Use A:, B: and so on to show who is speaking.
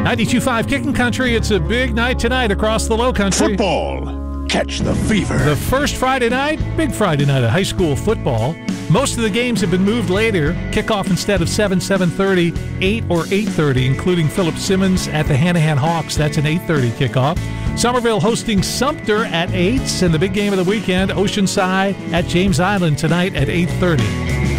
A: 92.5 Kicking Country. It's a big night tonight across the Low Country.
B: Football. Catch the fever.
A: The first Friday night, big Friday night of high school football. Most of the games have been moved later. Kickoff instead of 7, 7:30, 8 or 8:30, including Philip Simmons at the Hanahan Hawks. That's an 8:30 kickoff. Somerville hosting Sumter at 8, and the big game of the weekend, Oceanside at James Island tonight at 8:30.